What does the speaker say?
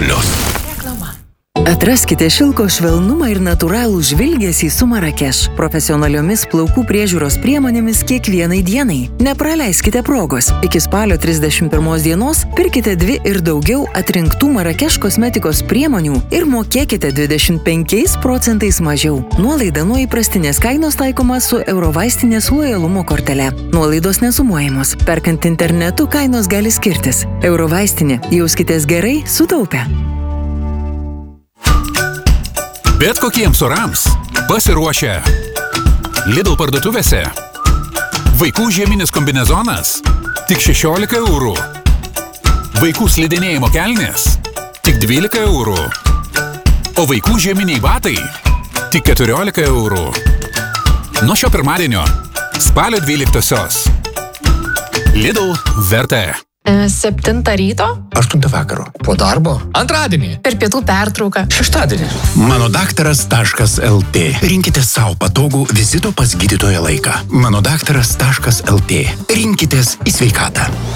Atraskite šilko švelnumą ir natūralų žvilgesį su Marakeš. Profesionaliomis plaukų priežiūros priemonėmis kiekvienai dienai. Nepraleiskite progos. Iki spalio 31 dienos pirkite 2 ir daugiau atrinktų Marakeš kosmetikos priemonių ir mokėkite 25% mažiau. Nuolaida nuo įprastinės kainos taikoma su Eurovaistinės lojalumo kortele. Nuolaidos nesumuojamos. Perkant internetu kainos gali skirtis. Eurovaistinė. Jauskitės gerai, sutaupę. Bet kokiems orams pasiruošę Lidl parduotuvėse. Vaikų žieminis kombinezonas tik 16 eurų. Vaikų slidinėjimo kelnės tik 12 eurų. O vaikų žieminiai batai tik 14 eurų. Nuo šio pirmadienio spalio 12-osios. Lidl vertė. 7 ryto? 8 vakaro. Po darbo? Antradienį. Per pietų pertrauką. Šeštadienį. Manodaktaras.lt. Rinkite savo patogų vizito pas gydytoją laiką. Manodaktaras.lt. Rinkitės į sveikatą.